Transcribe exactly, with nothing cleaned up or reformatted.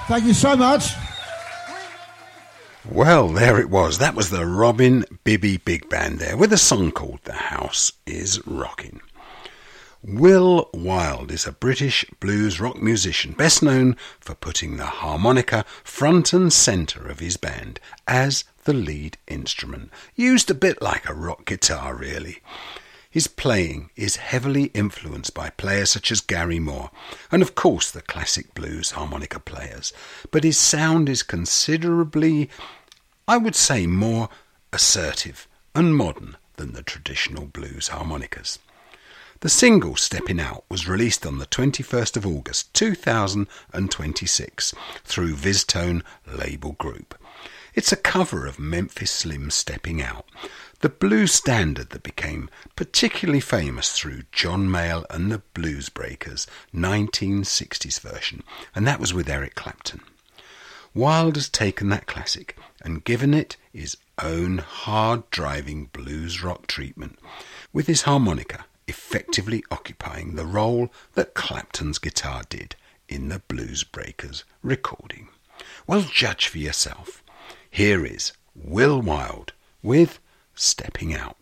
Thank you so much. Well, there it was. That was the Robin Bibby Big Band there with a song called The House is Rockin'. Will Wilde is a British blues rock musician, best known for putting the harmonica front and centre of his band as the lead instrument, used a bit like a rock guitar really. His playing is heavily influenced by players such as Gary Moore and of course the classic blues harmonica players, but his sound is considerably, I would say, more assertive and modern than the traditional blues harmonicas. The single Steppin' Out was released on the twenty-first of August two thousand twenty-six through Viztone Label Group. It's a cover of Memphis Slim's Stepping Out, the blues standard that became particularly famous through John Mayall and the Blues Breakers' nineteen sixties version, and that was with Eric Clapton. Wilde has taken that classic and given it his own hard-driving blues rock treatment, with his harmonica effectively occupying the role that Clapton's guitar did in the Blues Breakers recording. Well, judge for yourself. Here is Will Wilde with Stepping Out.